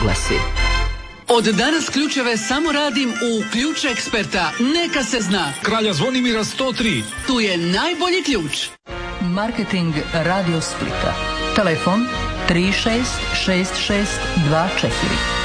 glasi. Od danas ključeve samo radim u Ključ Eksperta. Neka se zna. Kralja Zvonimira 103. Tu je najbolji ključ. Marketing Radio Splita. Telefon 366624.